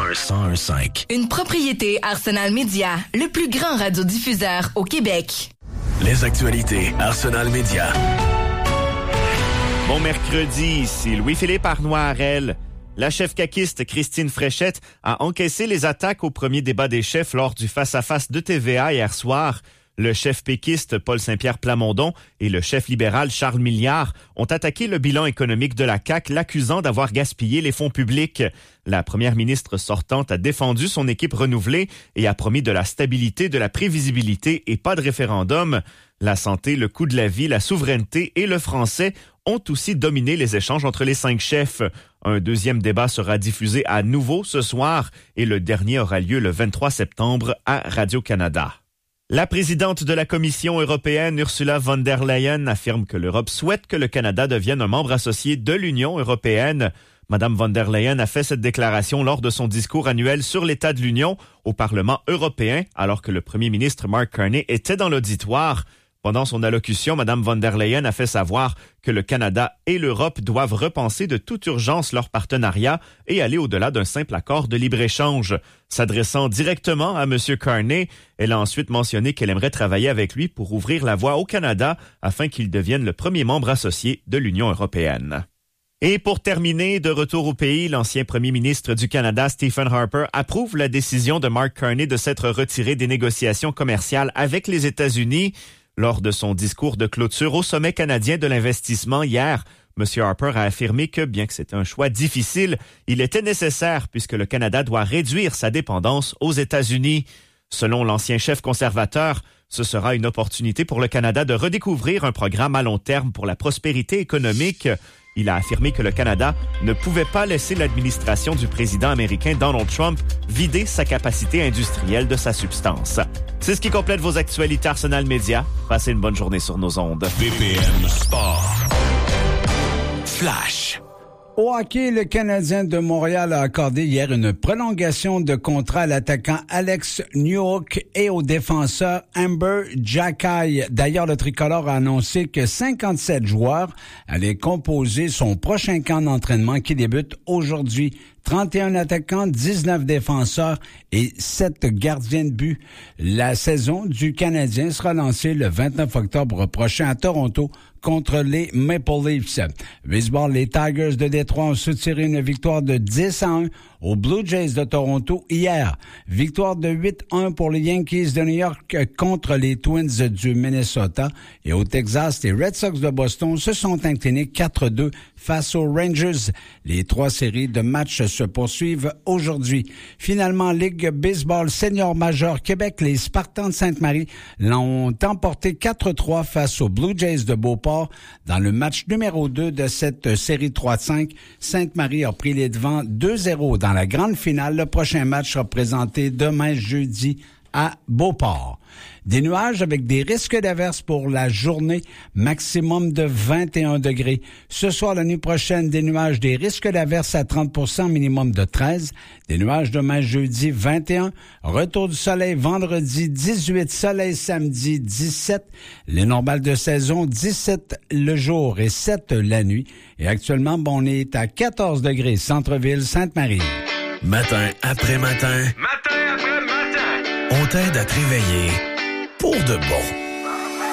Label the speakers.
Speaker 1: 101.5.
Speaker 2: Une propriété Arsenal Media, le plus grand radiodiffuseur au Québec.
Speaker 1: Les actualités Arsenal Media.
Speaker 3: Bon mercredi, ici Louis-Philippe Arnois-Harel. La chef caquiste Christine Fréchette a encaissé les attaques au premier débat des chefs lors du face-à-face de TVA hier soir. Le chef péquiste Paul Saint-Pierre Plamondon et le chef libéral Charles Milliard ont attaqué le bilan économique de la CAQ, l'accusant d'avoir gaspillé les fonds publics. La première ministre sortante a défendu son équipe renouvelée et a promis de la stabilité, de la prévisibilité et pas de référendum. La santé, le coût de la vie, la souveraineté et le français ont aussi dominé les échanges entre les 5 chefs. Un deuxième débat sera diffusé à nouveau ce soir et le dernier aura lieu le 23 septembre à Radio-Canada. La présidente de la Commission européenne, Ursula von der Leyen, affirme que l'Europe souhaite que le Canada devienne un membre associé de l'Union européenne. Madame von der Leyen a fait cette déclaration lors de son discours annuel sur l'état de l'Union au Parlement européen, alors que le premier ministre Mark Carney était dans l'auditoire. Pendant son allocution, Mme von der Leyen a fait savoir que le Canada et l'Europe doivent repenser de toute urgence leur partenariat et aller au-delà d'un simple accord de libre-échange. S'adressant directement à M. Carney, elle a ensuite mentionné qu'elle aimerait travailler avec lui pour ouvrir la voie au Canada afin qu'il devienne le premier membre associé de l'Union européenne. Et pour terminer, de retour au pays, l'ancien premier ministre du Canada, Stephen Harper, approuve la décision de Mark Carney de s'être retiré des négociations commerciales avec les États-Unis. Lors de son discours de clôture au sommet canadien de l'investissement hier, M. Harper a affirmé que, bien que c'était un choix difficile, il était nécessaire puisque le Canada doit réduire sa dépendance aux États-Unis. Selon l'ancien chef conservateur, ce sera une opportunité pour le Canada de redécouvrir un programme à long terme pour la prospérité économique. Il a affirmé que le Canada ne pouvait pas laisser l'administration du président américain Donald Trump vider sa capacité industrielle de sa substance. C'est ce qui complète vos actualités Arsenal Media. Passez une bonne journée sur nos ondes.
Speaker 1: BPM Sport. Flash.
Speaker 4: Au hockey, le Canadien de Montréal a accordé hier une prolongation de contrat à l'attaquant Alex Newhook et au défenseur Amber Xhekaj. D'ailleurs, le tricolore a annoncé que 57 joueurs allaient composer son prochain camp d'entraînement qui débute aujourd'hui. 31 attaquants, 19 défenseurs et 7 gardiens de but. La saison du Canadien sera lancée le 29 octobre prochain à Toronto contre les Maple Leafs. Baseball, les Tigers de Détroit ont soutiré une victoire de 10-1 aux Blue Jays de Toronto hier. Victoire de 8-1 pour les Yankees de New York contre les Twins du Minnesota. Et au Texas, les Red Sox de Boston se sont inclinés 4-2 face aux Rangers. Les 3 séries de matchs se poursuivent aujourd'hui. Finalement, Ligue Baseball Senior Major Québec, les Spartans de Sainte-Marie l'ont emporté 4-3 face aux Blue Jays de Beauport. Dans le match numéro 2 de cette série 3-5, Sainte-Marie a pris les devants 2-0 dans la grande finale. Le prochain match sera présenté demain jeudi à Beauport. Des nuages avec des risques d'averses pour la journée, maximum de 21 degrés. Ce soir, la nuit prochaine, des nuages, des risques d'averses à 30%, minimum de 13. Des nuages demain jeudi 21. Retour du soleil vendredi 18. Soleil samedi 17. Les normales de saison 17 le jour et 7 la nuit. Et actuellement, on est à 14 degrés, centre-ville Sainte-Marie.
Speaker 1: Matin après matin.
Speaker 5: Matin après matin.
Speaker 1: On t'aide à te réveiller pour de bon.